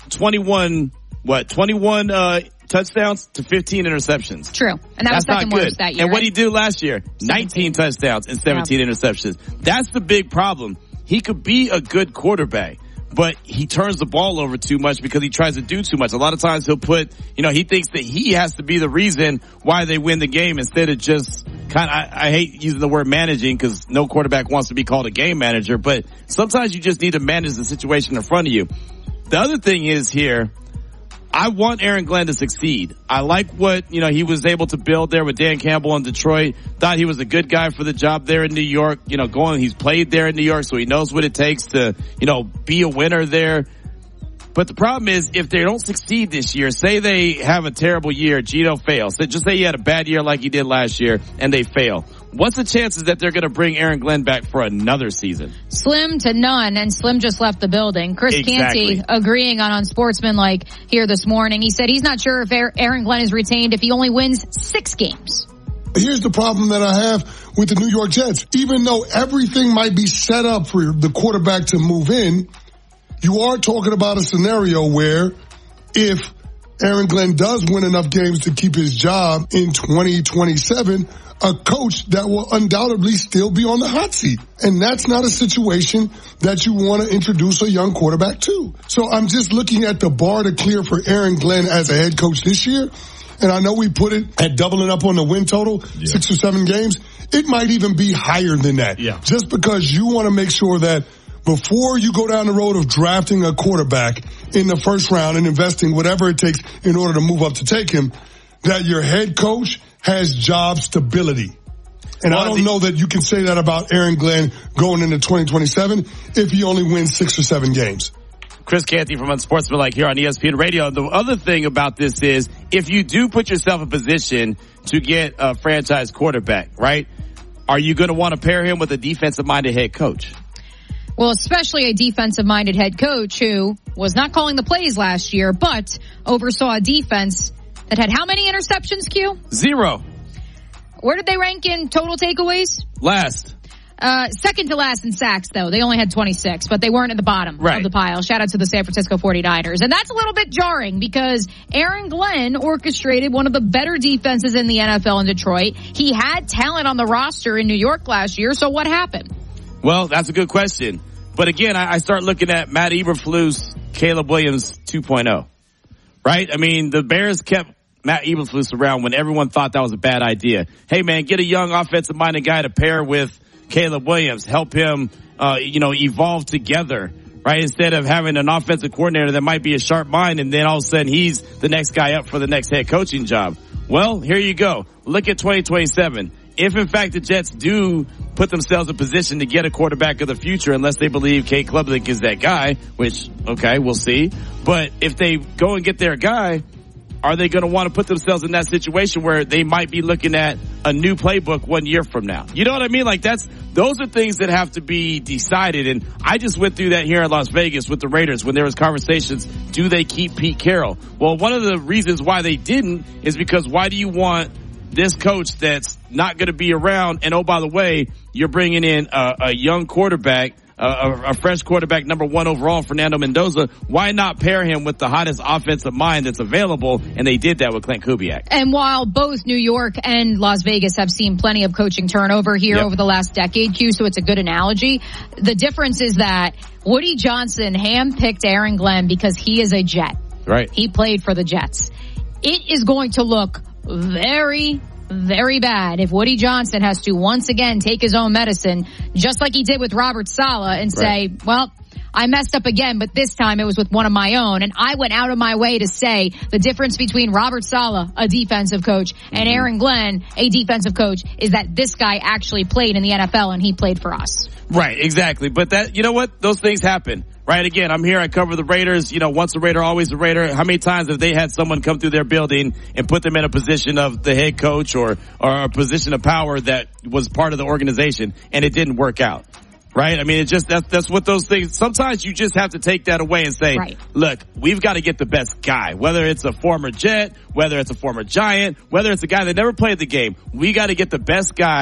21 touchdowns to 15 interceptions. True. And that was second worst that year. And what did he do last year? 19 touchdowns and 17 interceptions. That's the big problem. He could be a good quarterback, but he turns the ball over too much because he tries to do too much. A lot of times he'll put, he thinks that he has to be the reason why they win the game instead of just I hate using the word managing because no quarterback wants to be called a game manager, but sometimes you just need to manage the situation in front of you. The other thing is here, I want Aaron Glenn to succeed. I like what, he was able to build there with Dan Campbell in Detroit. Thought he was a good guy for the job there in New York. He's played there in New York, so he knows what it takes to, be a winner there. But the problem is, if they don't succeed this year, say they have a terrible year, Geno fails. Just say he had a bad year like he did last year, and they fail. What's the chances that they're going to bring Aaron Glenn back for another season? Slim to none, and Slim just left the building. Chris Canty agreeing on Unsportsmanlike here this morning. He said he's not sure if Aaron Glenn is retained if he only wins 6 games. Here's the problem that I have with the New York Jets. Even though everything might be set up for the quarterback to move in, you are talking about a scenario where if Aaron Glenn does win enough games to keep his job in 2027, a coach that will undoubtedly still be on the hot seat. And that's not a situation that you want to introduce a young quarterback to. So I'm just looking at the bar to clear for Aaron Glenn as a head coach this year. And I know we put it at doubling up on the win total, 6 or 7 games. It might even be higher than that. Yeah. Just because you want to make sure that before you go down the road of drafting a quarterback in the first round and investing whatever it takes in order to move up to take him, that your head coach has job stability. And I don't know that you can say that about Aaron Glenn going into 2027 if he only wins 6 or 7 games. Chris Canty from Unsportsmanlike here on ESPN Radio. The other thing about this is if you do put yourself in position to get a franchise quarterback, right, are you going to want to pair him with a defensive-minded head coach? Well, especially a defensive-minded head coach who was not calling the plays last year, but oversaw a defense that had how many interceptions, Q? 0. Where did they rank in total takeaways? Last. Second to last in sacks, though. They only had 26, but they weren't at the bottom of the pile. Shout out to the San Francisco 49ers. And that's a little bit jarring because Aaron Glenn orchestrated one of the better defenses in the NFL in Detroit. He had talent on the roster in New York last year, so what happened? Well, that's a good question. But again, I start looking at Matt Eberflus, Caleb Williams 2.0. Right? I mean, the Bears kept Matt Eberflus around when everyone thought that was a bad idea. Hey, man, get a young offensive-minded guy to pair with Caleb Williams. Help him, evolve together, right? Instead of having an offensive coordinator that might be a sharp mind and then all of a sudden he's the next guy up for the next head coaching job. Well, here you go. Look at 2027. If, in fact, the Jets do put themselves in position to get a quarterback of the future, unless they believe Kate Klubnik is that guy, which, okay, we'll see. But if they go and get their guy, are they going to want to put themselves in that situation where they might be looking at a new playbook 1 year from now? You know what I mean? Like those are things that have to be decided. And I just went through that here in Las Vegas with the Raiders when there was conversations, do they keep Pete Carroll? Well, one of the reasons why they didn't is because why do you want this coach that's not going to be around? And oh, by the way, you're bringing in a young quarterback, a fresh quarterback, number 1 overall, Fernando Mendoza. Why not pair him with the hottest offensive mind that's available? And they did that with Clint Kubiak. And while both New York and Las Vegas have seen plenty of coaching turnover here over the last decade, Q, so it's a good analogy. The difference is that Woody Johnson handpicked Aaron Glenn because he is a Jet. Right. He played for the Jets. It is going to look very, very bad if Woody Johnson has to once again take his own medicine, just like he did with Robert Saleh, and say, well, I messed up again, but this time it was with one of my own. And I went out of my way to say the difference between Robert Saleh, a defensive coach, and Aaron Glenn, a defensive coach, is that this guy actually played in the NFL and he played for us. Right, exactly. But that, you know what? Those things happen. Right, again, I'm here, I cover the Raiders, once a Raider, always a Raider. How many times have they had someone come through their building and put them in a position of the head coach or a position of power that was part of the organization and it didn't work out? Right? I mean, it's just, that's what those things, sometimes you just have to take that away and say, look, we've got to get the best guy, whether it's a former Jet, whether it's a former Giant, whether it's a guy that never played the game. We got to get the best guy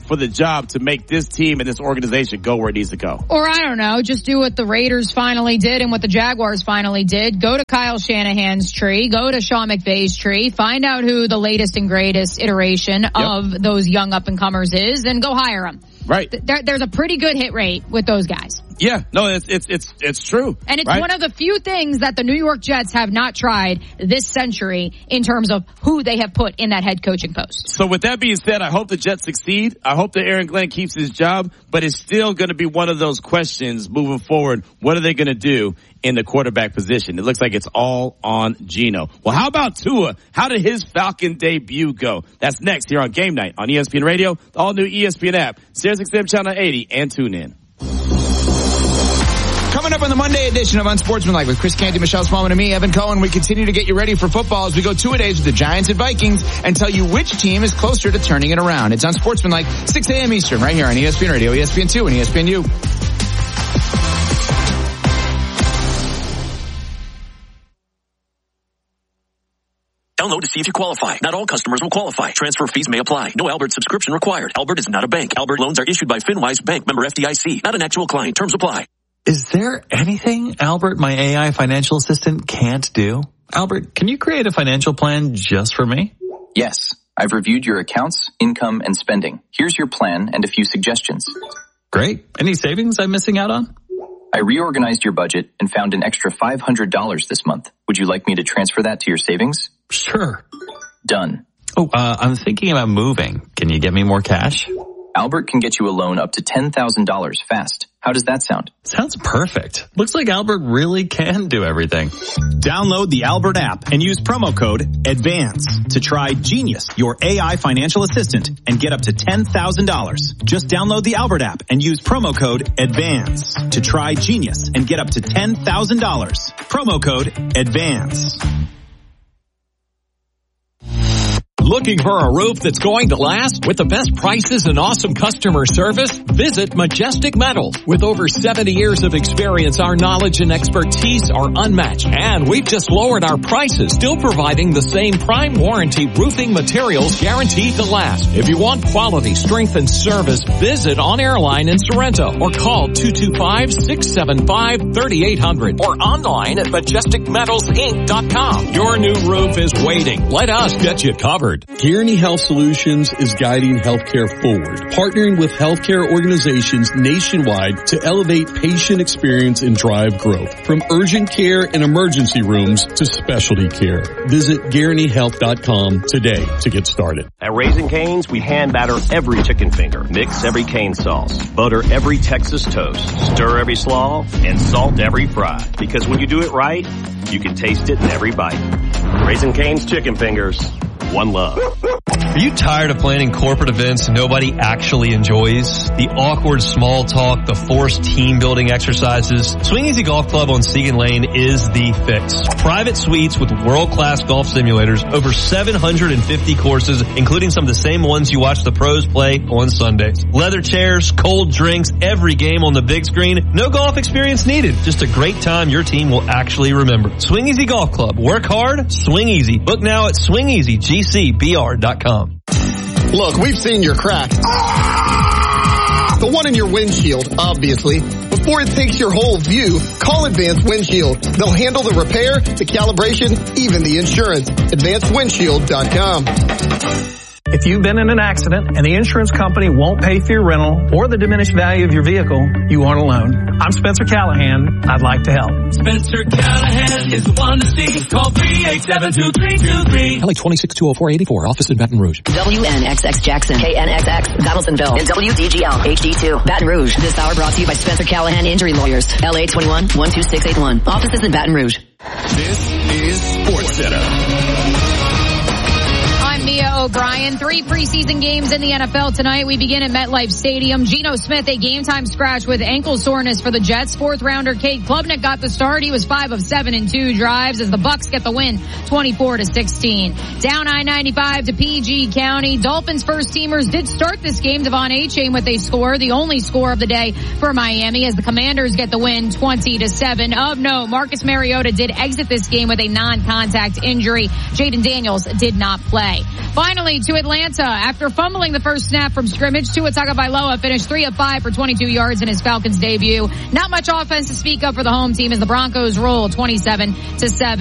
for the job to make this team and this organization go where it needs to go. Or I don't know, just do what the Raiders finally did and what the Jaguars finally did. Go to Kyle Shanahan's tree, go to Sean McVay's tree, find out who the latest and greatest iteration of those young up-and-comers is, and go hire them. Right. There's a pretty good hit rate with those guys. Yeah, no, it's true. And it's one of the few things that the New York Jets have not tried this century in terms of who they have put in that head coaching post. So with that being said, I hope the Jets succeed. I hope that Aaron Glenn keeps his job, but it's still going to be one of those questions moving forward. What are they going to do in the quarterback position? It looks like it's all on Geno. Well, how about Tua? How did his Falcon debut go? That's next here on Game Night on ESPN Radio, the all-new ESPN app, SiriusXM Channel 80, and tune in. Coming up on the Monday edition of Unsportsmanlike with Chris Canty, Michelle Smallman, and me, Evan Cohen, we continue to get you ready for football as we go 2-a-days with the Giants and Vikings and tell you which team is closer to turning it around. It's Unsportsmanlike, 6 a.m. Eastern, right here on ESPN Radio, ESPN2, and ESPNU. Download to see if you qualify. Not all customers will qualify. Transfer fees may apply. No Albert subscription required. Albert is not a bank. Albert loans are issued by FinWise Bank, member FDIC. Not an actual client. Terms apply. Is there anything Albert, my AI financial assistant, can't do? Albert, can you create a financial plan just for me? Yes. I've reviewed your accounts, income, and spending. Here's your plan and a few suggestions. Great. Any savings I'm missing out on? I reorganized your budget and found an extra $500 this month. Would you like me to transfer that to your savings? Sure. Done. Oh, I'm thinking about moving. Can you get me more cash? Albert can get you a loan up to $10,000 fast. How does that sound? Sounds perfect. Looks like Albert really can do everything. Download the Albert app and use promo code ADVANCE to try Genius, your AI financial assistant, and get up to $10,000. Just download the Albert app and use promo code ADVANCE to try Genius and get up to $10,000. Promo code ADVANCE. Looking for a roof that's going to last with the best prices and awesome customer service? Visit Majestic Metals. With over 70 years of experience, our knowledge and expertise are unmatched. And we've just lowered our prices, still providing the same prime warranty roofing materials guaranteed to last. If you want quality, strength, and service, visit On Airline in Sorrento or call 225-675-3800 or online at MajesticMetalsInc.com. Your new roof is waiting. Let us get you covered. Guaranty Health Solutions is guiding healthcare forward, partnering with healthcare organizations nationwide to elevate patient experience and drive growth. From urgent care and emergency rooms to specialty care. Visit GuarantyHealth.com today to get started. At Raising Cane's, we hand batter every chicken finger, mix every cane sauce, butter every Texas toast, stir every slaw, and salt every fry. Because when you do it right, you can taste it in every bite. Raising Cane's chicken fingers. One love. Are you tired of planning corporate events nobody actually enjoys? The awkward small talk, the forced team building exercises? Swing Easy Golf Club on Segan Lane is the fix. Private suites with world-class golf simulators, over 750 courses, including some of the same ones you watch the pros play on Sundays. Leather chairs, cold drinks, every game on the big screen. No golf experience needed. Just a great time your team will actually remember. Swing Easy Golf Club. Work hard, swing easy. Book now at swingeasygcbr.com. Look, we've seen your crack. The one in your windshield, obviously. Before it takes your whole view, call Advanced Windshield. They'll handle the repair, the calibration, even the insurance. AdvancedWindshield.com. If you've been in an accident and the insurance company won't pay for your rental or the diminished value of your vehicle, you aren't alone. I'm Spencer Callahan. I'd like to help. Spencer Callahan is the one to see. Call 387-2323. LA 26-204-84. Office in Baton Rouge. WNXX Jackson. KNXX Donaldsonville. And WDGL HD2 Baton Rouge. This hour brought to you by Spencer Callahan Injury Lawyers. LA 21-12681. Offices in Baton Rouge. This is SportsCenter. I'm Mia O'Brien. 3 preseason games in the NFL tonight. We begin at MetLife Stadium. Geno Smith, a game-time scratch with ankle soreness for the Jets. 4th-rounder Cade Klubnik got the start. He was 5 of 7 in 2 drives as the Bucs get the win, 24-16. Down I-95 to PG County. Dolphins first-teamers did start this game. Devon Achane with a score, the only score of the day for Miami, as the Commanders get the win, 20-7. Of note, Marcus Mariota did exit this game with a non-contact injury. Jaden Daniels did not play. Finally, to Atlanta. After fumbling the first snap from scrimmage, Tua Tagovailoa finished 3 of 5 for 22 yards in his Falcons debut. Not much offense to speak of for the home team as the Broncos roll 27-7.